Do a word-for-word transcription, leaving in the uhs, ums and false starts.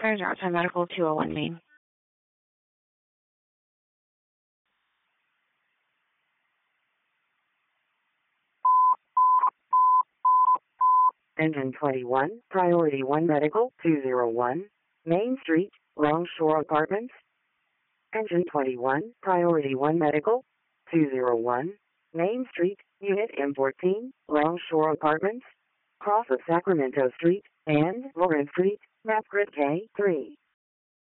There's outside medical two oh one Main. Engine twenty-one, Priority one Medical, two oh one, Main Street, Longshore Apartments. Engine twenty-one, Priority one Medical, two oh one, Main Street, Unit M fourteen, Longshore Apartments, cross of Sacramento Street and Lawrence Street, map grid K three.